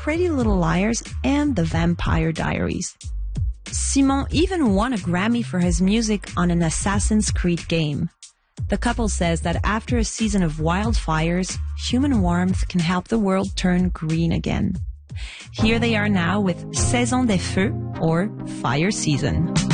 Pretty Little Liars and The Vampire Diaries. Simon even won a Grammy for his music on an Assassin's Creed game. The couple says that after a season of wildfires, human warmth can help the world turn green again. Here they are now with Saison des Feux, or Fire Season.